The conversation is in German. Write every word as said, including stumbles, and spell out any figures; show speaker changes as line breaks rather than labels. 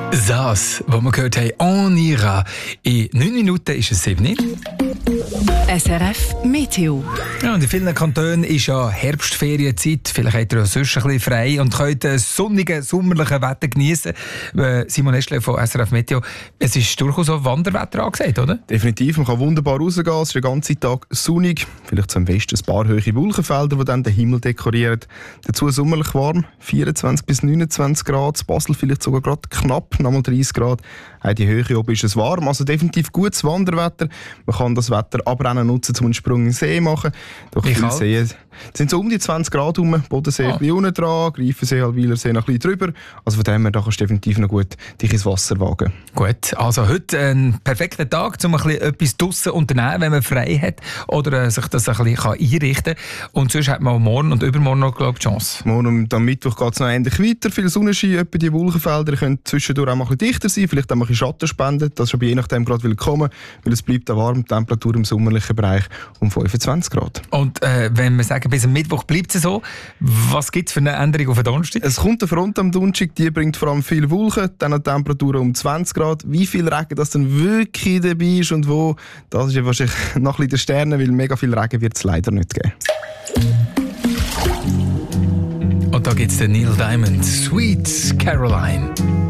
Das, was wir gehört haben, on ira. In neun Minuten ist es sieben.
S R F Meteo.
Ja, und in vielen Kantonen ist ja Herbstferienzeit. Vielleicht habt ihr ja sonst ein bisschen frei und könnt das sonnige, sommerliche Wetter genießen. Simon Eschle von S R F Meteo. Es ist durchaus auch Wanderwetter angesagt, oder?
Definitiv, man kann wunderbar rausgehen. Es ist den ganzen Tag sonnig. Vielleicht zum Westen ein paar hohe Wolkenfelder, die dann den Himmel dekorieren. Dazu sommerlich warm, vierundzwanzig bis neunundzwanzig Grad. Basel vielleicht sogar gerade knapp, nochmal dreißig Grad. Auch die Höhe oben ist es warm. Also definitiv gutes Wanderwetter. Man kann das Wetter abrennen nutzen, um einen Sprung in den See machen. Durch viele Seen sind so um die zwanzig Grad herum. Bodensee ah. ein bisschen unten dran, Greifensee, Halwiler See noch ein bisschen drüber. Also von dem her, da kannst du definitiv noch gut dich ins Wasser wagen.
Gut, also heute ein perfekter Tag, um ein bisschen etwas draussen unternehmen, wenn man frei hat oder äh, sich das ein bisschen einrichten kann. Und sonst hat man auch morgen und übermorgen noch, glaube ich, die Chance.
Morgen und am Mittwoch geht es noch ähnlich weiter. Viel Sonnenschein, etwa die Wolkenfelder können zwischendurch auch mal ein bisschen dichter sein, vielleicht auch mal ein bisschen Schatten spenden. Das ist aber je nachdem gerade willkommen, weil es bleibt eine warme Temperatur im sommerlichen Bereich um fünfundzwanzig Grad.
Und äh, wenn wir sagen, bis am Mittwoch bleibt es so, was gibt es für eine Änderung auf den Donnerstag?
Es kommt eine Front am Donnerstag, die bringt vor allem viel Wolken, dann eine Temperatur um zwanzig Grad. Wie viel Regen das dann wirklich dabei ist und wo, das ist ja wahrscheinlich noch ein bisschen der Sterne, weil mega viel Regen wird es leider nicht geben.
Und da gibt es den Neil Diamond, Sweet Caroline.